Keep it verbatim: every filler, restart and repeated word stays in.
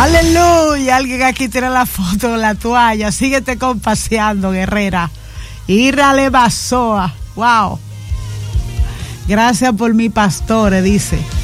Aleluya. Alguien aquí tiene la foto de la toalla. Síguete compaseando, guerrera. Írale Basoa. Wow. Gracias por mi pastores, dice.